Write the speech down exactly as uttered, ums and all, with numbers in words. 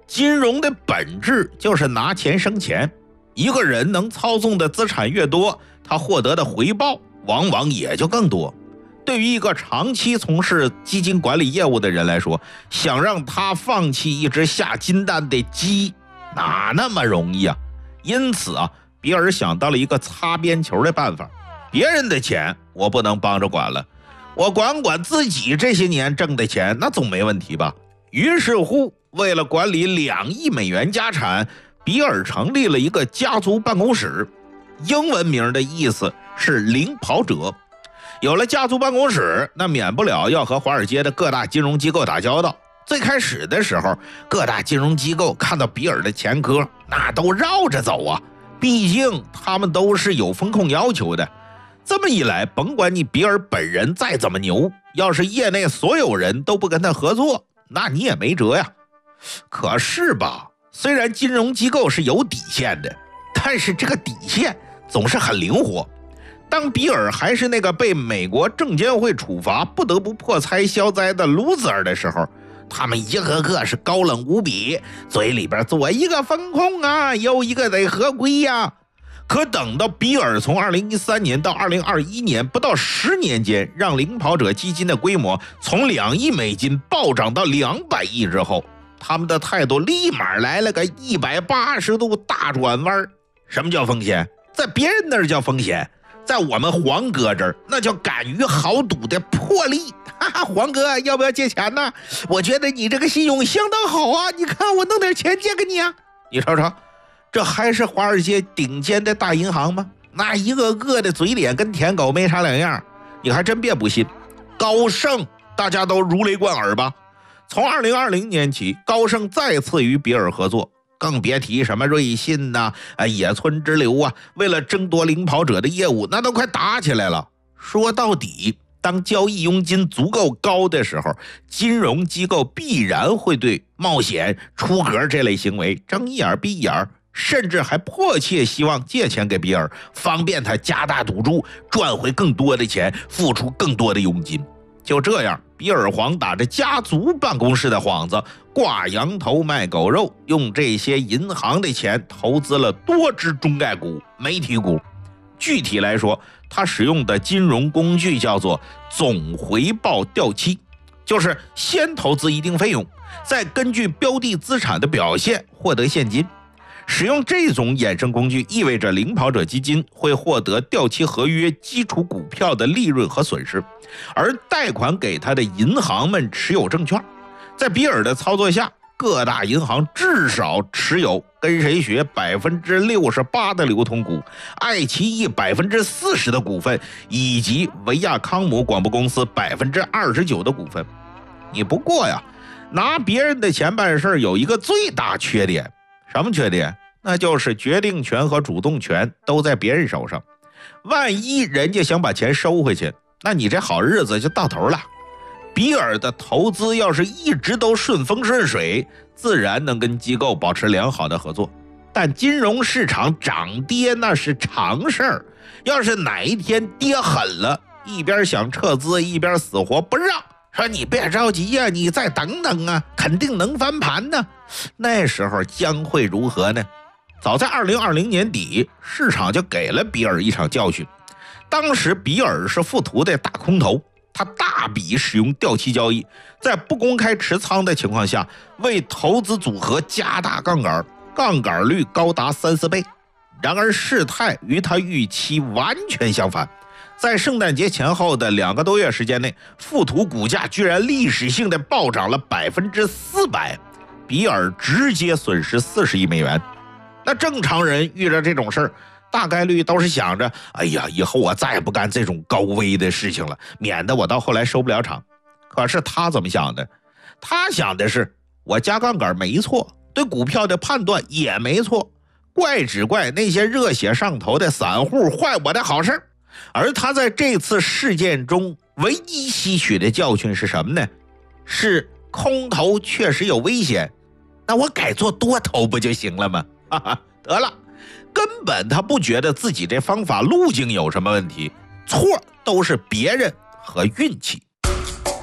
金融的本质就是拿钱生钱，一个人能操纵的资产越多，他获得的回报往往也就更多。对于一个长期从事基金管理业务的人来说，想让他放弃一只下金蛋的鸡，哪那么容易啊？因此啊，比尔想到了一个擦边球的办法。别人的钱我不能帮着管了，我管管自己这些年挣的钱，那总没问题吧？于是乎，为了管理两亿美元家产，比尔成立了一个家族办公室，英文名的意思是领跑者。有了家族办公室，那免不了要和华尔街的各大金融机构打交道。最开始的时候，各大金融机构看到比尔的前科，那都绕着走啊，毕竟他们都是有风控要求的。这么一来，甭管你比尔本人再怎么牛，要是业内所有人都不跟他合作，那你也没辙呀。可是吧，虽然金融机构是有底线的，但是这个底线总是很灵活。当比尔还是那个被美国证监会处罚不得不破财消灾的 loser 的时候，他们一个个是高冷无比，嘴里边左一个风控啊，右一个得合规呀、啊。可等到比尔从二零一三年到二零二一年不到十年间，让领跑者基金的规模从两亿美金暴涨到两百亿之后，他们的态度立马来了个一百八十度大转弯。什么叫风险？在别人那儿叫风险，在我们黄哥这儿那叫敢于豪赌的魄力。哈哈，黄哥要不要借钱呢？我觉得你这个信用相当好啊，你看我弄点钱借给你啊。你瞅瞅，这还是华尔街顶尖的大银行吗？那一个个的嘴脸跟舔狗没啥两样，你还真别不信。高盛大家都如雷贯耳吧？从二零二零年起，高盛再次与比尔合作，更别提什么瑞信呐、啊、野村支流啊，为了争夺领跑者的业务，那都快打起来了。说到底，当交易佣金足够高的时候，金融机构必然会对冒险、出格这类行为睁一眼闭一眼，甚至还迫切希望借钱给比尔，方便他加大赌注，赚回更多的钱，付出更多的佣金。就这样，比尔黄打着家族办公室的幌子，挂羊头卖狗肉，用这些银行的钱投资了多只中概股、媒体股。具体来说，他使用的金融工具叫做总回报掉期，就是先投资一定费用，再根据标的资产的表现获得现金。使用这种衍生工具意味着领跑者基金会获得掉期合约基础股票的利润和损失，而贷款给他的银行们持有证券。在比尔的操作下，各大银行至少持有跟谁学百分之六十八的流通股、爱奇艺百分之四十的股份，以及维亚康姆广播公司百分之二十九的股份。你不过呀，拿别人的钱办事有一个最大缺点。什么缺点？那就是决定权和主动权都在别人手上，万一人家想把钱收回去，那你这好日子就到头了。比尔的投资要是一直都顺风顺水，自然能跟机构保持良好的合作。但金融市场涨跌那是常事儿，要是哪一天跌狠了，一边想撤资一边死活不让，说你别着急呀、啊，你再等等啊，肯定能翻盘呢。那时候将会如何呢？早在二零二零年底，市场就给了比尔一场教训。当时比尔是富途的大空头，他大笔使用掉期交易，在不公开持仓的情况下，为投资组合加大杠杆，杠杆率高达三四倍。然而事态与他预期完全相反，在圣诞节前后的两个多月时间内，富途股价居然历史性的暴涨了百分之四百，比尔直接损失四十亿美元。那正常人遇着这种事儿，大概率都是想着，哎呀，以后我再也不干这种高危的事情了，免得我到后来收不了场。可是他怎么想的？他想的是，我加杠杆没错，对股票的判断也没错，怪只怪那些热血上头的散户坏我的好事。而他在这次事件中唯一吸取的教训是什么呢？是空头确实有危险，那我改做多头不就行了吗？哈哈，得了，根本他不觉得自己这方法路径有什么问题，错都是别人和运气。